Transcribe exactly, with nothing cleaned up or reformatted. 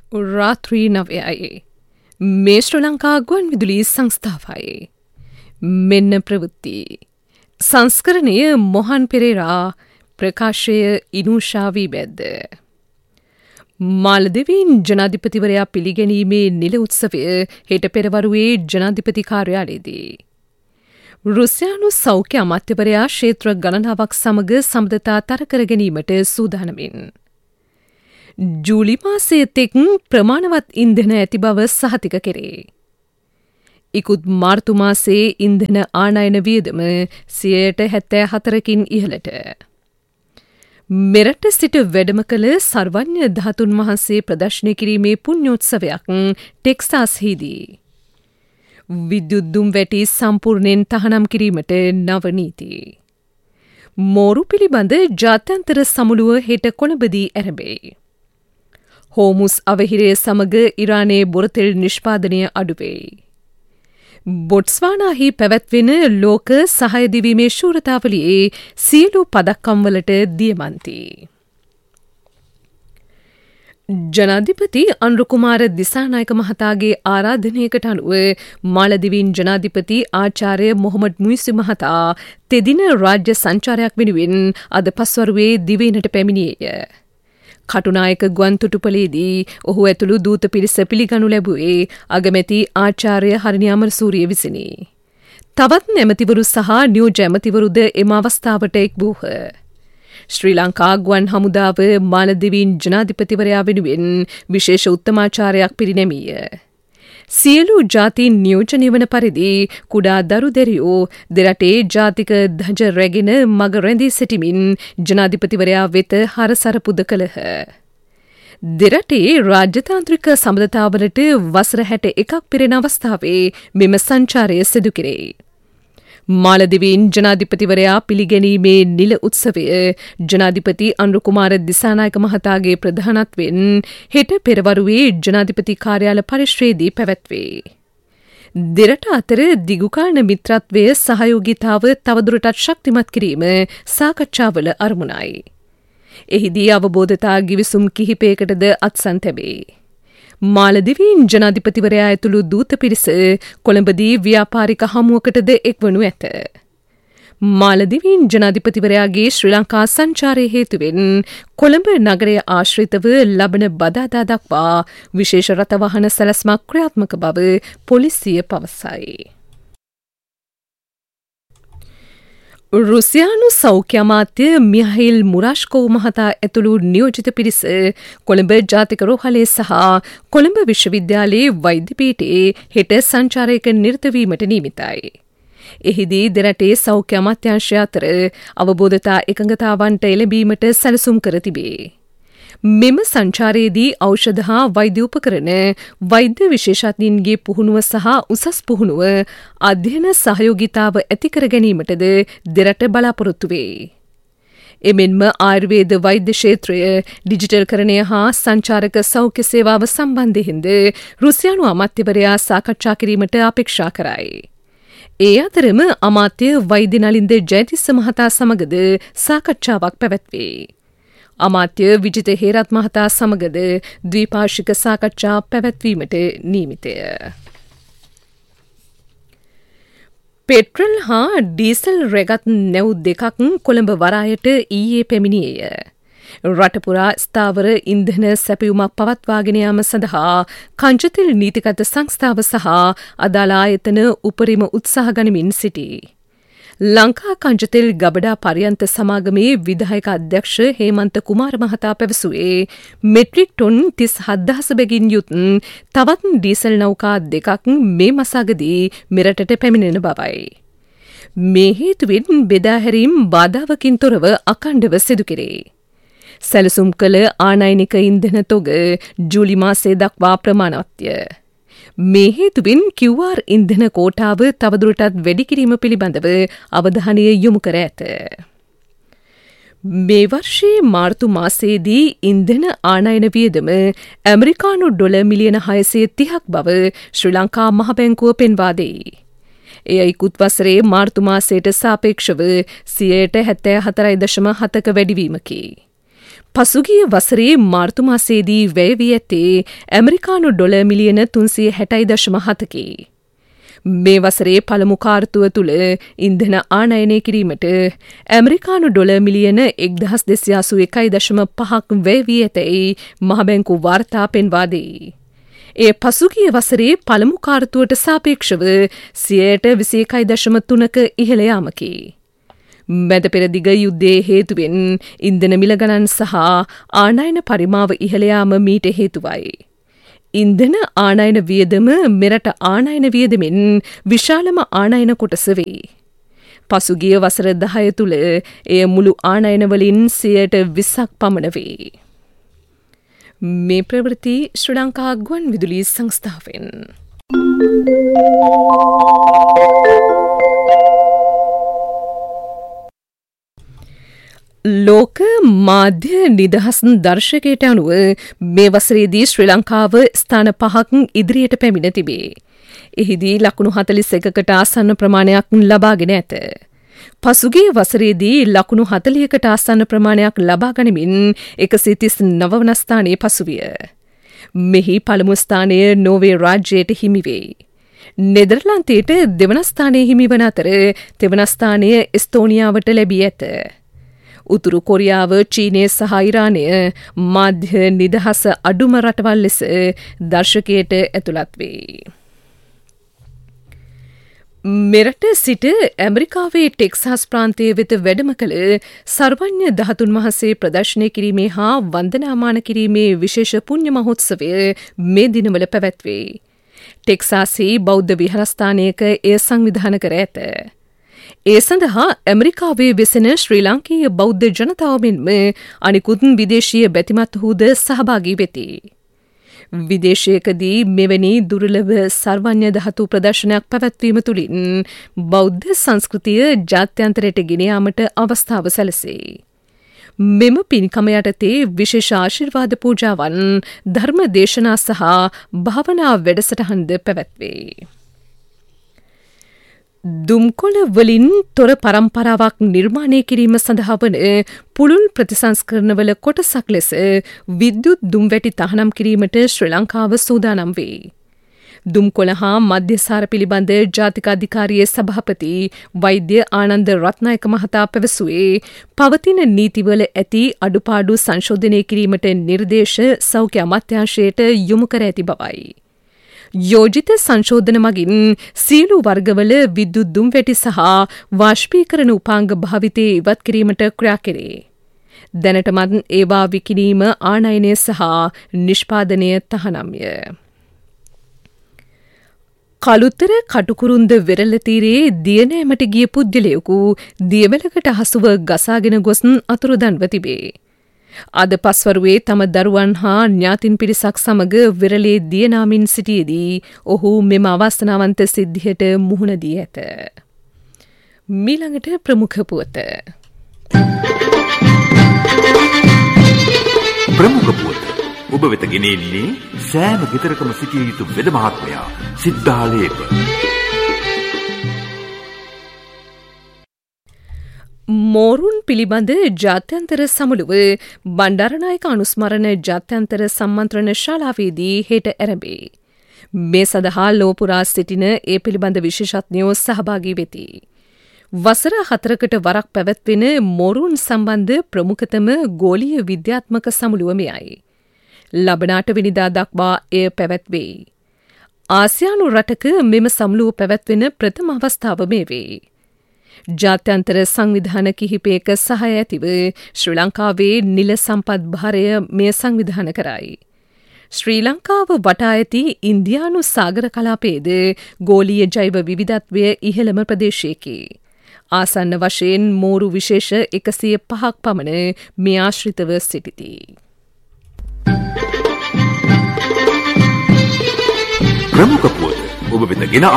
රාත්‍රී නවයයි. මේ ශ්‍රී ලංකා ගුවන් විදුලි සංස්ථාවයි. මෙන්න ප්‍රවෘත්ති. සංස්කරණය මොහන් පෙරේරා ප්‍රකාශය ඉනුෂා වී බැද්ද. මාලදිවයින් ජනාධිපතිවරයා පිළිගැනීමේ නිල උත්සවය හෙට පෙරවරුවේ ජනාධිපති කාර්යාලයේදී. රුසියානු සෞඛ්‍ය අමාත්‍යවරයා ක්ෂේත්‍ර ගණනාවක් සමග සම්බන්ධතා තර කර ගැනීමට සූදානමින්. ජූලි මාසයේ තෙක් ප්‍රමාණවත් ඉන්ධන ඇති බව සහතික කෙරේ. ඉකුත් මාර්තු මාසයේ ඉන්ධන ආනයන වියදම සියයට හැත්තෑ හතරකින් ඉහළට. මෙරට සිට වැඩම කළ සර්වඥ ධාතුන් වහන්සේ ප්‍රදර්ශනය කිරීමේ පුණ්‍යෝත්සවයක් ටෙක්සාස්හිදී. විද්‍යුත් දුම් වැටි සම්පූර්ණයෙන් තහනම් කිරීමට නව නීති. මෝරු පිළිබඳ ජාත්‍යන්තර සමුළුව හෙට කොළඹදී ඇරඹේ. හෝමුස් අවහිරය සමග ඉරානයේ බොරතෙල් නිෂ්පාදනය අඩුවේ. බොට්ස්වානාහි පැවැත්වෙන ලෝක සහාය දිවීමේ ශූරතාවලියේ සියලු පදක්කම්වලට දියමන්ති. ජනාධිපති අනුරකුමාර දිසානායක මහතාගේ ආරාධනයකට අනුව මාලදිවයින් ජනාධිපති ආචාර්ය මොහොමඩ් මුයිසි මහතා තෙදින රාජ්‍ය සංචාරයක් වෙනුවෙන් අද පස්වරුවේ දිවයිනට පැමිණියේය. කටුනායක ගුවන්තොටුපළේදී ඔහු ඇතුළු දූත පිරිස පිළිගනු ලැබුවේ අගමැති ආචාර්ය හරිනි අමරසූරිය විසිනි. තවත් ඇමතිවරු සහ නියෝජ්‍ය ඇමතිවරුද එම අවස්ථාවට එක් වූහ. ශ්‍රී ලංකා ගුවන් හමුදාව මාලදිවයින් ජනාධිපතිවරයා වෙනුවෙන් විශේෂ උත්තමාචාරයක් පිරිනැමීය. සියලු ජාතීන් නියෝජනය වන පරිදි කුඩා දරු දැරියෝ දෙරටේ ජාතික ධජ රැගෙන මග රැඳී සිටිමින් ජනාධිපතිවරයා වෙත හරසර පුද කළහ. දෙරටේ රාජ්‍යතාන්ත්‍රික සබඳතාවලට වසර හැට එකක් පිරෙන අවස්ථාවේ මෙම සංචාරය සිදු කෙරේ. මාලදිවයින් ජනාධිපතිවරයා පිළිගැනීමේ නිල උත්සවය ජනාධිපති අනුරකුමාර දිසානායක මහතාගේ ප්‍රධානත්වෙන් හෙට පෙරවරුවේ ජනාධිපති කාර්යාල පරිශ්‍රයේදී පැවැත්වේ. දෙරට අතර දිගුකාලන මිත්‍රත්වය සහයෝගීතාව තවදුරටත් ශක්තිමත් කිරීම සාකච්ඡාවල අරමුණයි. එහිදී අවබෝධතා ගිවිසුම් කිහිපයකටද අත්සන් තැබේ. මාලදිවයින් ජනාධිපතිවරයා ඇතුළු දූත පිරිස කොළඹදී ව්‍යාපාරික හමුවකටද එක්වනු ඇත. මාලදිවයින් ජනාධිපතිවරයාගේ ශ්‍රී ලංකා සංචාරය හේතුවෙන් කොළඹ නගරය ආශ්‍රිතව ලබන බදාදා දක්වා විශේෂ රථවාහන සැලැස්මක් ක්‍රියාත්මක බව පොලිසිය පවසයි. රුසියානු සෞඛ්‍ය අමාත්‍ය මිහයිල් මුරාෂ්කෝව් මහතා ඇතුළු නියෝජිත පිරිස කොළඹ ජාතික රෝහලේ සහ කොළඹ විශ්වවිද්‍යාලයේ වෛද්‍ය පීඨයේ හෙට සංචාරයක නිරත වීමට නියමිතයි. එහිදී දෙරටේ සෞඛ්‍ය අමාත්‍යාංශය අතර අවබෝධතා එකඟතාවන්ට එළඹීමට සැලසුම් කර තිබේ. මෙම සංචාරයේදී ඖෂධ හා වෛද්‍ය උපකරණ වෛද්‍ය විශේෂඥයින්ගේ පුහුණුව සහ උසස් පුහුණුව අධ්‍යයන සහයෝගීතාව ඇති කර ගැනීමටද දෙරට බලාපොරොත්තු වේ. එමෙන්ම ආයුර්වේද වෛද්‍ය ක්ෂේත්‍රය ඩිජිටල්කරණය හා සංචාරක සෞඛ්‍ය සේවාව සම්බන්ධයෙන්ද රුසියානු අමාත්‍යවරයා සාකච්ඡා කිරීමට අපේක්ෂා කරයි. ඒ අතරම අමාත්‍ය වෛද්‍ය නලින්ද ජයතිස්ස මහතා සමගද සාකච්ඡාවක් පැවැත්වේ. අමාත්‍ය විජිත හේරත් මහතා සමගද ද්විපාර්ශ්වික සාකච්ඡා පැවැත්වීමට නියමිතය. පෙට්‍රල් හා ඩීසල් රැගත් නැව් දෙකක් කොළඹ වරායට ඊයේ පැමිණියේය. රටපුරා ස්ථාවර ඉන්ධන සැපයුමක් පවත්වාගෙන යාම සඳහා කංචතෙල් නීතිගත සංස්ථාව සහ අදාළ ආයතන උපරිම උත්සාහ ගනිමින් සිටී. ලංකා කංචතෙල් ගබඩා පරියන්ත සමාගමේ විධායක අධ්‍යක්ෂ හේමන්ත කුමාර මහතා පැවසුවේ මෙට්‍රික් ටොන් තිස් හත්දහස බැගින් යුත් තවත් ඩීසල් නෞකා දෙකක් මේ මසාගදී මෙරටට පැමිණෙන බවයි. මේ හේතුවෙන් බෙදාහැරීම් බාධාවකින් තොරව අඛණ්ඩව සිදු කෙරේ. සැලසුම් කළ ආනයනික ඉන්ධන තොග ජූලි මාසයේ දක්වා ප්‍රමාණවත්ය. මේ හේතුවෙන් කිව් ආර් ඉන්ධන කෝටාව තවදුරටත් වැඩි කිරීම පිළිබඳව අවධානය යොමු කර ඇත. මේ වර්ෂයේ මාර්තු මාසයේදී ඉන්ධන ආනයන වියදම ඇමරිකානු ඩොලර් මිලියන හයසිය තිහක් බව ශ්‍රී ලංකා මහ බැංකුව පෙන්වා දෙයි. එය ඉකුත් වසරේ මාර්තු මාසයට සාපේක්ෂව සියයට හැත්තෑ හතරයි දශම හතක වැඩිවීමකි. පසුගිය වසරේ මාර්තු මාසයේදී වැය වී ඇත්තේ ඇමරිකානු ඩොලර් මිලියන තුන්සිය හැටයි දශම හතකි. මේ වසරේ පළමු කාර්තුව තුළ ඉන්ධන ආනයනය කිරීමට ඇමරිකානු ඩොලර් මිලියන එක්දහස් දෙසිය අසූ එකයි දශම පහක් වැය වී ඇතැයි මහබැංකු වාර්තා පෙන්වා දෙයි. එය පසුගිය වසරේ පළමු කාර්තුවට සාපේක්ෂව සියයට විසි එකයි දශම තුනක ඉහළ යාමකි. මැද පෙරදිග යුද්ධයේ හේතුවෙන් ඉන්ධන මිල ගණන් සහ ආනයන පරිමාව ඉහළ යාම මීට හේතුවයි. ඉන්ධන ආනයන වියදම මෙරට ආනයන වියදමෙන් විශාලම ආනයන කොටස වේ. පසුගිය වසර දහය තුළ එය මුළු ආනයන වලින් සියයට විස්සක් පමණ වේ. මේ ප්‍රවෘත්ති ශ්‍රී ලංකා ගුවන් විදුලි සංස්ථාවෙන්. ලෝක මාධ්‍ය නිදහස් දර්ශකයට අනුව මේ වසරේදී ශ්‍රී ලංකාව ස්ථාන පහක් ඉදිරියට පැමිණ තිබේ. එහිදී ලකුණු හතළිස් එකකට ආසන්න ප්‍රමාණයක් ලබාගෙන ඇත. පසුගිය වසරේදී ලකුණු හතළිහකට ආසන්න ප්‍රමාණයක් ලබා ගනිමින් එකසිය තිස් නව වන ස්ථානයේ පසුවිය. මෙහි පළමු ස්ථානය නෝර්වේ රාජ්‍යයට හිමි වේ. නෙදර්ලන්තයට දෙවන ස්ථානයේ හිමි වන අතර තෙවන ස්ථානය එස්තෝනියාවට ලැබී ඇත. උතුරු කොරියාව, චීනය සහ ඉරානය මාධ්‍ය නිදහස අඩුම රටවල් ලෙස දර්ශකයට ඇතුළත් වේ. මෙරට සිට ඇමරිකාවේ ටෙක්සාස් ප්‍රාන්තය වෙත වැඩම කළ සර්වඥ ධාතුන් වහන්සේ ප්‍රදර්ශනය කිරීමේ හා වන්දනාමාන කිරීමේ විශේෂ පුණ්‍ය මහෝත්සවය මේ දිනවල පැවැත්වේ. ටෙක්සාසී බෞද්ධ විහාරස්ථානයක එය සංවිධාන කර ඇත. ඒ සඳහා ඇමරිකාවේ වෙසෙන ශ්‍රී ලාංකීය බෞද්ධ ජනතාව මෙන්ම අනිකුත් විදේශීය බැතිමත්හුද සහභාගී වෙති. විදේශයකදී මෙවැනි දුර්ලභ සර්වඥ ධාතු ප්‍රදර්ශනයක් පැවැත්වීම තුළින් බෞද්ධ සංස්කෘතිය ජාත්‍යන්තරයට ගෙන යාමට අවස්ථාව සැලසේ. මෙම පින්කම යටතේ විශේෂ ආශිර්වාද පූජාවන්, ධර්ම දේශනා සහ භාවනා වැඩසටහන්ද පැවැත්වේ. දුම්කොළ වලින් තොර පරම්පරාවක් නිර්මාණය කිරීම සඳහා වන පුළුල් ප්‍රතිසංස්කරණවල කොටසක් ලෙස විද්‍යුත් දුම්වැටි තහනම් කිරීමට ශ්‍රී ලංකාව සූදානම් වේ. දුම්කොළ හා මධ්‍යසාර පිළිබඳ ජාතික අධිකාරියේ සභාපති වෛද්‍ය ආනන්ද රත්නායක මහතා පැවසුවේ පවතින නීතිවල ඇති අඩුපාඩු සංශෝධනය කිරීමට නිර්දේශ සෞඛ්‍ය අමාත්‍යාංශයට යොමු කර ඇති බවයි. යෝජිත සංශෝධන මගින් සියලු වර්ගවල විද්‍යුත් දුම්වැටි සහ වාෂ්පීකරණ උපාංග භාවිතය ඉවත් කිරීමට ක්‍රියා කෙරේ. දැනටමත් ඒවා විකිණීම, ආනයනය සහ නිෂ්පාදනය තහනම්ය. කළුතර කටුකුරුන්ද වෙරළ තීරයේ දියනෑමට ගිය පුද්ගලයෙකු දියවැලකට හසුව ගසාගෙන ගොස් අතුරුදන්ව තිබේ. අද පස්වරුවේ තම දරුවන් හා ඥාතින් පිරිසක් සමග වෙරළේ දියනාමින් සිටියේදී ඔහු මෙම අවස්ථනාවන්ත සිද්ධියට මුහුණ දී ඇත. මීළඟට ප්‍රමුඛ පුවත. ප්‍රමුඛ පුවත ඔබ වෙත ගෙනෙන්නේ සෑම ගෙදරකම සිටිය යුතු වෙද මහත්මයා සිද්ධාලේප. මෝරුන් පිළිබඳ ජාත්‍යන්තර සමුළුව බණ්ඩාරනායක අනුස්මරණ ජාත්‍යන්තර සම්මන්ත්‍රණ ශාලාවේදී හෙට ඇරඹේ. මේ සඳහා ලෝපුරා සිටින ඒ පිළිබඳ විශේෂඥයෝ සහභාගී වෙති. වසර හතරකට වරක් පැවැත්වෙන මෝරුන් සම්බන්ධ ප්‍රමුඛතම ගෝලීය විද්‍යාත්මක සමුළුව මෙයයි. ලබන අටවෙනිදා දක්වා එය පැවැත්වේ. ආසියානු රටක මෙම සමුළුව පැවැත්වෙන ප්‍රථම අවස්ථාව මේ වේ. ජාත්‍යන්තර සංවිධාන කිහිපයක සහය ඇතිව ශ්‍රී ලංකාවේ නිල සම්පත් භාරය මෙය සංවිධාන කරයි. ශ්‍රී ලංකාව වටා ඇති ඉන්දියානු සාගර කලාපයේද ගෝලීය ජෛව විවිධත්වය ඉහළම ප්‍රදේශයකි. ආසන්න වශයෙන් මෝරු විශේෂ එකසිය පහක් පමණ මේ ආශ්‍රිතව සිටිති. ප්‍රමුඛ පුවත ඔබ වෙත ගෙන